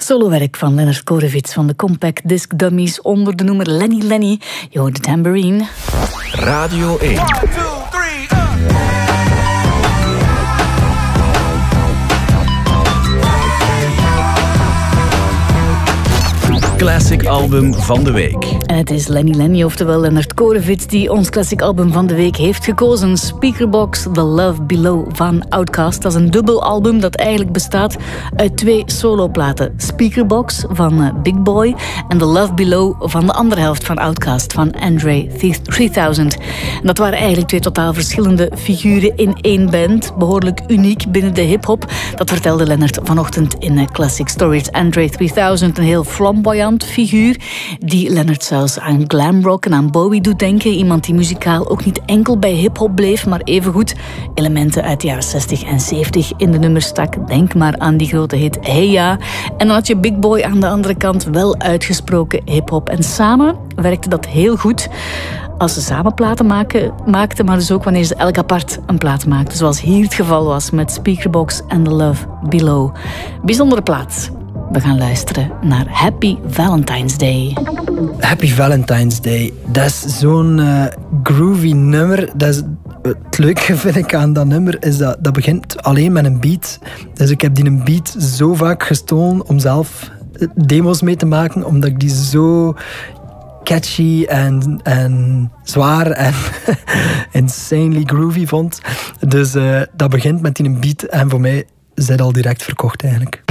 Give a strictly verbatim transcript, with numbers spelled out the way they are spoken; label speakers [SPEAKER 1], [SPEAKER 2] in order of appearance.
[SPEAKER 1] solowerk van Leonard Korovits van de Compact Disc Dummies onder de noemer Lenny Lenny. Je hoort de tambourine.
[SPEAKER 2] Radio één. Classic album van de week.
[SPEAKER 1] En het is Lenny Lenny, oftewel Leonard Korovits, die ons classic album van de week heeft gekozen. Speakerbox, The Love Below van Outkast. Dat is een dubbel album dat eigenlijk bestaat uit twee soloplaten. Speakerbox van uh, Big Boy en The Love Below van de andere helft van Outkast, van Andre drieduizend. En dat waren eigenlijk twee totaal verschillende figuren in één band. Behoorlijk uniek binnen de hip-hop. Dat vertelde Leonard vanochtend in uh, Classic Stories. Andre drieduizend, een heel flamboyant figuur die Leonard zelfs aan glamrock en aan Bowie doet denken. Iemand die muzikaal ook niet enkel bij hip-hop bleef, maar evengoed elementen uit de jaren zestig en zeventig in de nummers stak. Denk maar aan die grote hit Hey Ja. En dan had je Big Boy aan de andere kant, wel uitgesproken hip-hop. En samen werkte dat heel goed als ze samen platen maken, maakten, maar dus ook wanneer ze elk apart een plaat maakten. Zoals hier het geval was met Speakerbox en The Love Below. Bijzondere plaat. We gaan luisteren naar Happy Valentine's Day.
[SPEAKER 3] Happy Valentine's Day. Dat is zo'n uh, groovy nummer. Dat is, het leuke vind ik aan dat nummer is dat dat begint alleen met een beat. Dus ik heb die een beat zo vaak gestolen om zelf demo's mee te maken, omdat ik die zo catchy en, en zwaar en insanely groovy vond. Dus uh, dat begint met die een beat en voor mij is dat al direct verkocht eigenlijk.